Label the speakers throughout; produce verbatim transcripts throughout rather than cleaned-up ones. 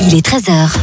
Speaker 1: Il est treize heures.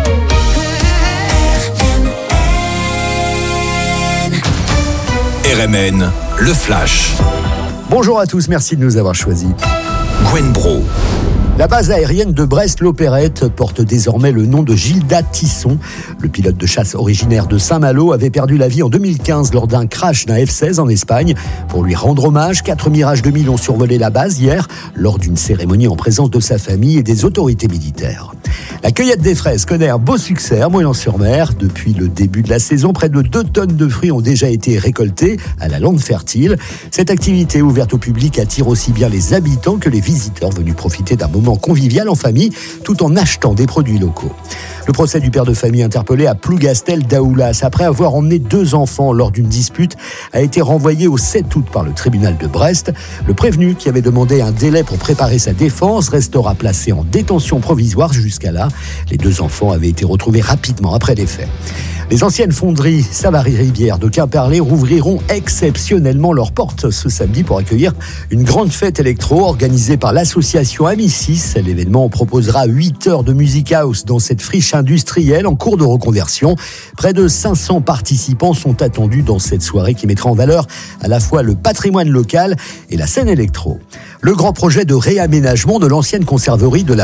Speaker 2: R M N, le Flash.
Speaker 3: Bonjour à tous, merci de nous avoir choisis.
Speaker 2: Gwen Bro.
Speaker 3: La base aérienne de Brest-Lopérette porte désormais le nom de Gilda Tisson. Le pilote de chasse originaire de Saint-Malo avait perdu la vie en deux mille quinze lors d'un crash d'un F seize en Espagne. Pour lui rendre hommage, quatre Mirage deux mille ont survolé la base hier lors d'une cérémonie en présence de sa famille et des autorités militaires. La cueillette des fraises connaît un beau succès à Moyen-sur-Mer. Depuis le début de la saison, près de deux tonnes de fruits ont déjà été récoltées à la lande fertile. Cette activité ouverte au public attire aussi bien les habitants que les visiteurs venus profiter d'un moment convivial en famille, tout en achetant des produits locaux. Le procès du père de famille interpellé à Plougastel-Daoulas, après avoir emmené deux enfants lors d'une dispute, a été renvoyé au sept août par le tribunal de Brest. Le prévenu, qui avait demandé un délai pour préparer sa défense, restera placé en détention provisoire jusqu'à là. Les deux enfants avaient été retrouvés rapidement après les faits. Les anciennes fonderies Savary-Rivière de Quimperlé rouvriront exceptionnellement leurs portes ce samedi pour accueillir une grande fête électro organisée par l'association Amicis. L'événement proposera huit heures de music house dans cette friche industrielle en cours de reconversion. Près de cinq cents participants sont attendus dans cette soirée qui mettra en valeur à la fois le patrimoine local et la scène électro. Le grand projet de réaménagement de l'ancienne conserverie de la